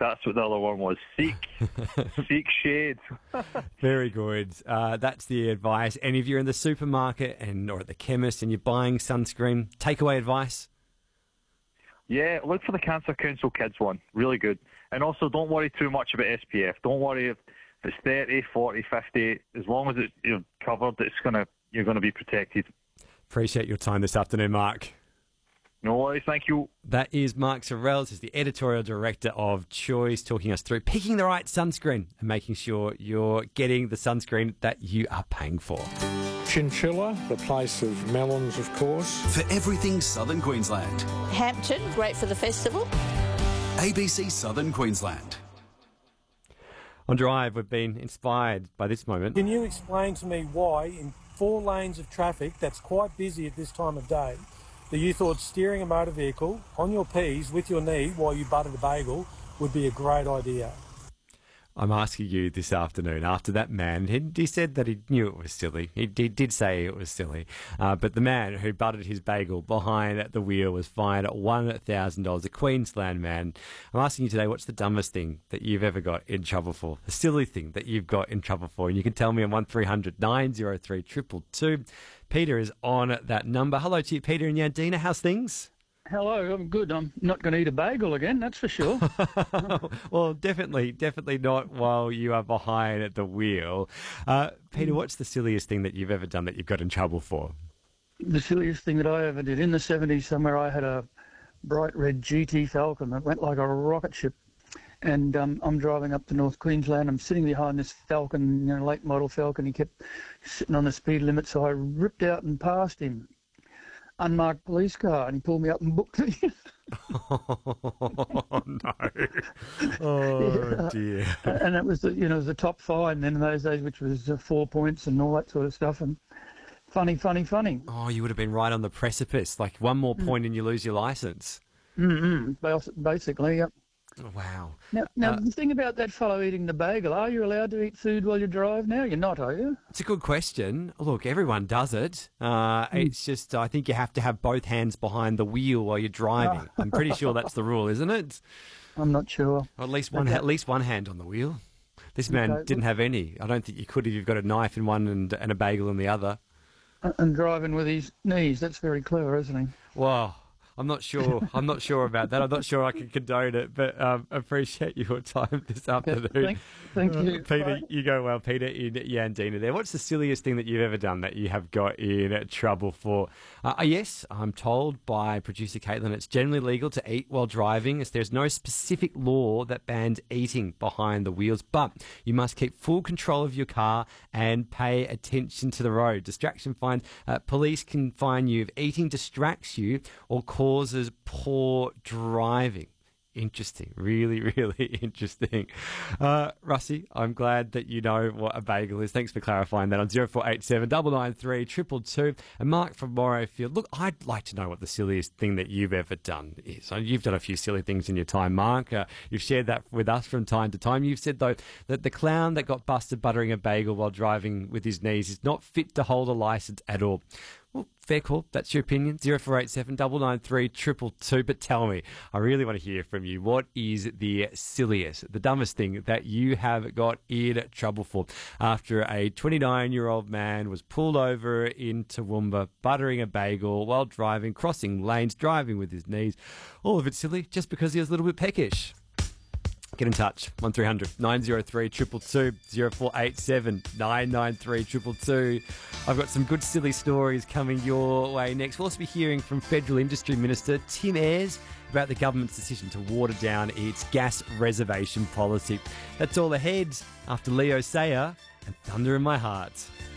That's what the other one was. Seek shade. Very good. That's the advice. And if you're in the supermarket or at the chemist and you're buying sunscreen, takeaway advice? Yeah, look for the Cancer Council Kids one. Really good. And also, don't worry too much about SPF. Don't worry if it's 30, 40, 50. As long as you're covered, you're going to be protected. Appreciate your time this afternoon, Mark. No worries, thank you. That is Mark Sorrells, who's the editorial director of Choice, talking us through picking the right sunscreen and making sure you're getting the sunscreen that you are paying for. Chinchilla, the place of melons, of course. For everything Southern Queensland. Hampton, great for the festival. ABC Southern Queensland. On Drive, we've been inspired by this moment. Can you explain to me why, in 4 lanes of traffic that's quite busy at this time of day, that you thought steering a motor vehicle on your P's with your knee while you buttered a bagel would be a great idea? I'm asking you this afternoon, after that man, he said that he knew it was silly. He did say it was silly. But the man who buttered his bagel behind the wheel was fined $1,000, a Queensland man. I'm asking you today, what's the dumbest thing that you've ever got in trouble for? The silly thing that you've got in trouble for? And you can tell me on 1300 903 222. Peter is on that number. Hello to you, Peter and Yandina. How's things? Hello, I'm good. I'm not going to eat a bagel again, that's for sure. Well, definitely not while you are behind at the wheel. Peter, what's the silliest thing that you've ever done that you've got in trouble for? The silliest thing that I ever did, in the 70s somewhere, I had a bright red GT Falcon that went like a rocket ship. And I'm driving up to North Queensland. I'm sitting behind this Falcon, late model Falcon. He kept sitting on the speed limit, so I ripped out and passed him. Unmarked police car, and he pulled me up and booked me. Oh, no. Oh, dear. And it was the top fine then in those days, which was 4 points and all that sort of stuff. And funny. Oh, you would have been right on the precipice. Like one more point and you lose your licence. Basically, yep. Wow. Now the thing about that fellow eating the bagel, are you allowed to eat food while you drive now? You're not, are you? It's a good question. Look, everyone does it. It's just, I think you have to have both hands behind the wheel while you're driving. I'm pretty sure that's the rule, isn't it? I'm not sure. Or at least one hand on the wheel. This man didn't have any. I don't think you could if you've got a knife in one and a bagel in the other. And driving with his knees. That's very clever, isn't he? Wow. I'm not sure. I'm not sure about that. I'm not sure I can condone it, but appreciate your time this afternoon. Thank you. Peter, Bye. you go well. Peter in Yandina there. What's the silliest thing that you've ever done that you have got in trouble for? Yes, I'm told by producer Caitlin it's generally legal to eat while driving as there's no specific law that bans eating behind the wheels, but you must keep full control of your car and pay attention to the road. Distraction fines. Police can fine you if eating distracts you or causes poor driving. Interesting. Really, really interesting. Russie, I'm glad that you know what a bagel is. Thanks for clarifying that on 0487 993 222. And Mark from Morrowfield, look, I'd like to know what the silliest thing that you've ever done is. So you've done a few silly things in your time, Mark. You've shared that with us from time to time. You've said, though, that the clown that got busted buttering a bagel while driving with his knees is not fit to hold a licence at all. Well, fair call. That's your opinion. 0487 993 222. But tell me, I really want to hear from you. What is the silliest, the dumbest thing that you have got in trouble for after a 29-year-old man was pulled over in Toowoomba, buttering a bagel while driving, crossing lanes, driving with his knees? All of it silly just because he was a little bit peckish. Get in touch, 1300 903 222 0487 993 222. I've got some good silly stories coming your way next. We'll also be hearing from Federal Industry Minister Tim Ayres about the government's decision to water down its gas reservation policy. That's all ahead after Leo Sayer and Thunder in My Heart.